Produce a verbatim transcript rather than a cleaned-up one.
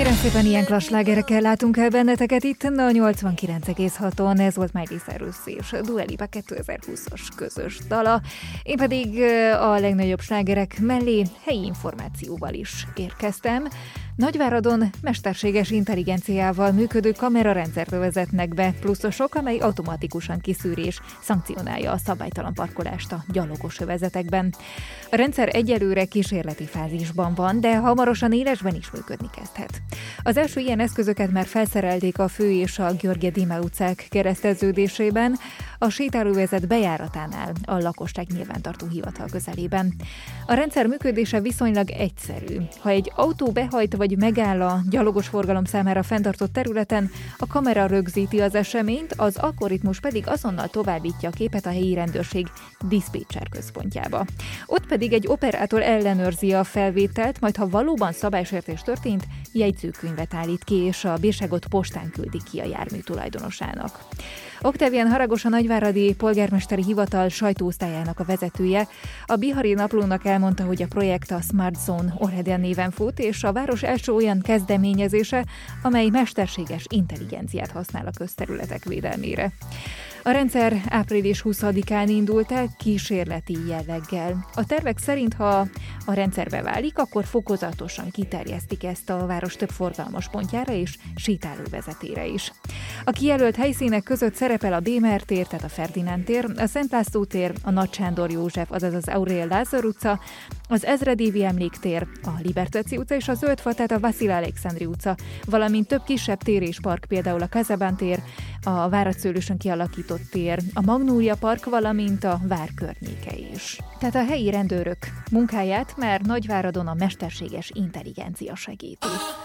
Kérem szépen, ilyen klassz slágerekkel látunk el benneteket itt a nyolcvankilenc egész haton. Ez volt Miley Cyrus és Dua Lipa kétezer-húszas közös dala. Én pedig a legnagyobb slágerek mellé helyi információval is érkeztem. Nagyváradon mesterséges intelligenciával működő kamerarendszert vezetnek be pluszosok, amely automatikusan kiszűri és szankcionálja a szabálytalan parkolást a gyalogos övezetekben. A rendszer egyelőre kísérleti fázisban van, de hamarosan élesben is működni kezdhet. Az első ilyen eszközöket már felszerelték a Fő és a Györgye Díme utcák kereszteződésében, a sétálóvezet bejáratánál, a lakosság nyilvántartó hivatal közelében. A rendszer működése viszonylag egyszerű. Ha egy autó behajt vagy megáll a gyalogos forgalom számára fenntartott területen, a kamera rögzíti az eseményt, az algoritmus pedig azonnal továbbítja a képet a helyi rendőrség diszpécser központjába. Ott pedig egy operátor ellenőrzi a felvételt, majd ha valóban szabálysértés történt, jegyzőkönyvet állít ki, és a bírságot postán küldik ki a jármű tulajdonosának. Oktávián Haragos, a nagyváradi polgármesteri hivatal sajtóosztályának a vezetője a Bihari Naplónak elmondta, hogy a projekt a Smart Zone Orhedia néven fut, és a város első olyan kezdeményezése, amely mesterséges intelligenciát használ a közterületek védelmére. A rendszer április huszadikán indult el kísérleti jelleggel. A tervek szerint, ha a rendszer beválik, akkor fokozatosan kiterjesztik ezt a város több forgalmas pontjára és sétálóvezetére is. A kijelölt helyszínek között szerepel a Bémer tér, tehát a Ferdinánd tér, a Szent László tér, a Nagy Sándor József, azaz az Aurél Lázár utca, az Ezredévi emléktér, a Libertáció utca és a Zöldfa, tehát a Vasil Alekszandri utca, valamint több kisebb tér és park, például a Kazabán tér, a Várad-Szőlősön kialakított tér, a Magnólia park, valamint a vár környéke is. Tehát a helyi rendőrök munkáját már Nagyváradon a mesterséges intelligencia segíti.